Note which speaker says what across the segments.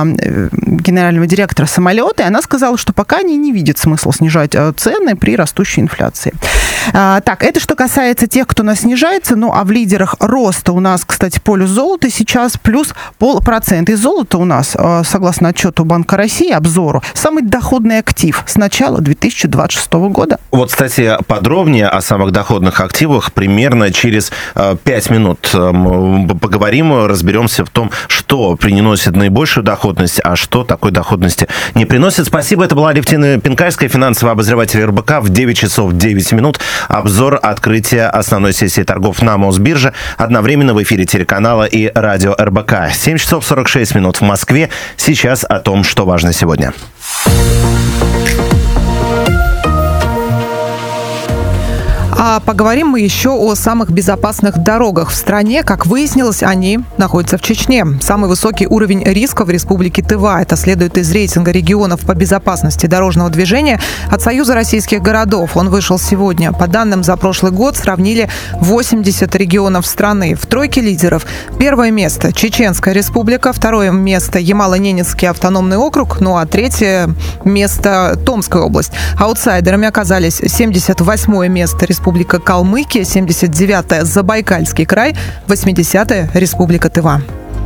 Speaker 1: генерального директора самолета, и она сказала, что пока они не видят смысла снижать цены при растущей инфляции. Так, это что касается тех, кто у нас снижается. Ну, а в лидерах роста у нас, кстати, полюс золота сейчас плюс 0,5%. И золото у нас, согласно отчету Банка России, обзору, самый доходный актив с начала 2026 года.
Speaker 2: Вот, кстати, подробнее о самых доходных активах примерно через 5 минут поговорим, разберемся в том, что приносит наибольшую доходность, а что такой доходности не приносит. Спасибо. Это была Алевтина Пинкальская, финансовый обозреватель РБК. В 9 часов 9 минут обзор открытия основной сессии торгов на Мосбирже. Одновременно в эфире телеканала и радио РБК. 7 часов 46 минут в Москве. Сейчас о том, что важно сегодня.
Speaker 3: А поговорим мы еще о самых безопасных дорогах в стране. Как выяснилось, они находятся в Чечне. Самый высокий уровень риска в республике Тыва. Это следует из рейтинга регионов по безопасности дорожного движения от Союза российских городов. Он вышел сегодня. По данным за прошлый год сравнили 80 регионов страны. В тройке лидеров первое место – Чеченская республика, второе место – Ямало-Ненецкий автономный округ, ну а третье место – Томская область. Аутсайдерами оказались 78-е место – Республика Калмыкия, 79-е – Забайкальский край, 80-е – Республика Тыва.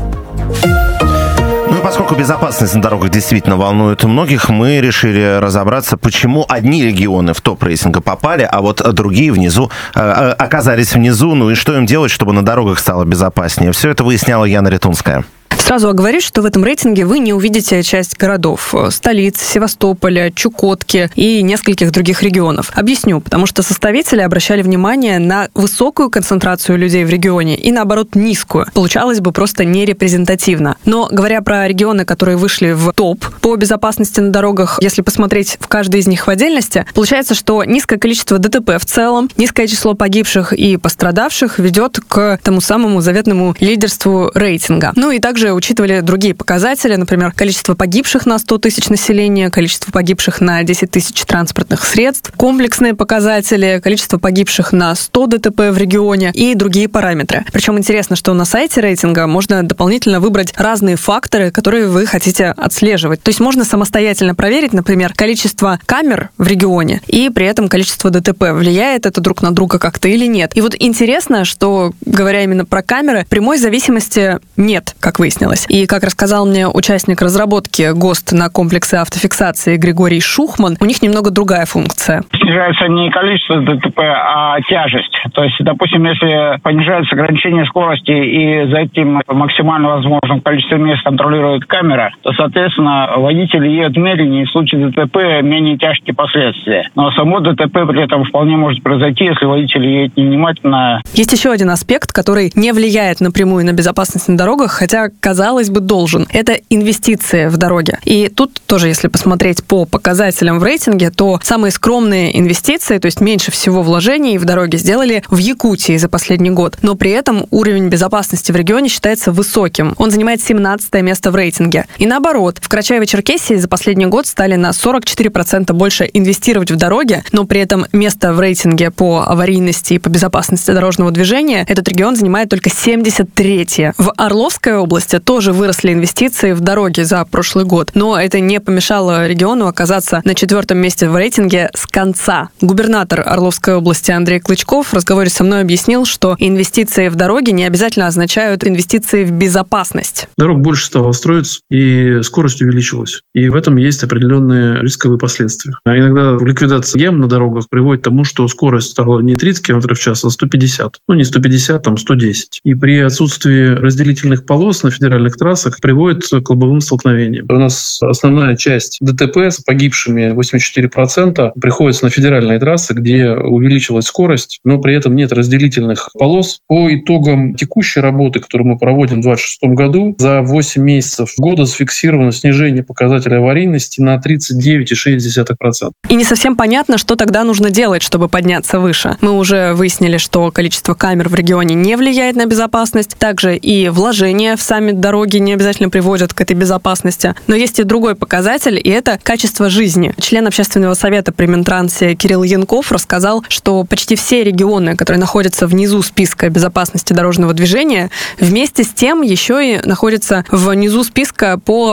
Speaker 2: Ну и поскольку безопасность на дорогах действительно волнует многих, мы решили разобраться, почему одни регионы в топ рейтинга попали, а вот другие внизу оказались внизу. Ну и что им делать, чтобы на дорогах стало безопаснее? Все это выясняла Яна Ритунская.
Speaker 4: Сразу оговорюсь, что в этом рейтинге вы не увидите часть городов, столиц, Севастополя, Чукотки и нескольких других регионов. Объясню, потому что составители обращали внимание на высокую концентрацию людей в регионе и, наоборот, низкую. Получалось бы просто нерепрезентативно. Но, говоря про регионы, которые вышли в топ по безопасности на дорогах, если посмотреть в каждый из них в отдельности, получается, что низкое количество ДТП в целом, низкое число погибших и пострадавших ведет к тому самому заветному лидерству рейтинга. Ну и также учитывали другие показатели, например, количество погибших на 100 тысяч населения, количество погибших на 10 тысяч транспортных средств, комплексные показатели, количество погибших на 100 ДТП в регионе и другие параметры. Причем интересно, что на сайте рейтинга можно дополнительно выбрать разные факторы, которые вы хотите отслеживать. То есть можно самостоятельно проверить, например, количество камер в регионе и при этом количество ДТП. Влияет это друг на друга как-то или нет? И вот интересно, что, говоря именно про камеры, прямой зависимости нет, как выяснилось. И, как рассказал мне участник разработки ГОСТ на комплексы автофиксации Григорий Шухман, у них немного другая функция.
Speaker 5: Снижается не количество ДТП, а тяжесть. То есть, допустим, если понижается ограничение скорости и за этим максимально возможным количеством мест контролирует камера, то, соответственно, водители едут медленнее, и в случае ДТП менее тяжкие последствия. Но само ДТП при этом вполне может произойти, если водитель едет невнимательно.
Speaker 4: Есть еще один аспект, который не влияет напрямую на безопасность на дорогах, хотя, казалось бы, должен. Это инвестиции в дороги. И тут тоже, если посмотреть по показателям в рейтинге, то самые скромные инвестиции, то есть меньше всего вложений в дороги, сделали в Якутии за последний год. Но при этом уровень безопасности в регионе считается высоким. Он занимает 17 место в рейтинге. И наоборот, в Карачаево-Черкесии за последний год стали на 44% больше инвестировать в дороги, но при этом место в рейтинге по аварийности и по безопасности дорожного движения этот регион занимает только 73-е. В Орловской области тоже выросли инвестиции в дороги за прошлый год, но это не помешало региону оказаться на 4-м месте в рейтинге с конца. Губернатор Орловской области Андрей Клычков в разговоре со мной объяснил, что инвестиции в дороги не обязательно означают инвестиции в безопасность.
Speaker 6: Дорог больше стало строиться, и скорость увеличилась. И в этом есть определенные рисковые последствия. А иногда ликвидация ям на дорогах приводит к тому, что скорость стала не 30 км в час, а 150. Ну, не 150, там 110. И при отсутствии разделительных полос на федеральных трассах приводит к лобовым столкновениям. У нас основная часть ДТП с погибшими 84% приходится на федеральные трассы, где увеличилась скорость, но при этом нет разделительных полос. По итогам текущей работы, которую мы проводим в 2026 году, за 8 месяцев года зафиксировано снижение показателя аварийности на 39,6%.
Speaker 4: И не совсем понятно, что тогда нужно делать, чтобы подняться выше. Мы уже выяснили, что количество камер в регионе не влияет на безопасность. Также и вложения в сами дороги не обязательно приводят к этой безопасности. Но есть и другой показатель, и это качество жизни. Член общественного совета при Минтрансе Кирилл Янков рассказал, что почти все регионы, которые находятся внизу списка безопасности дорожного движения, вместе с тем еще и находятся внизу списка по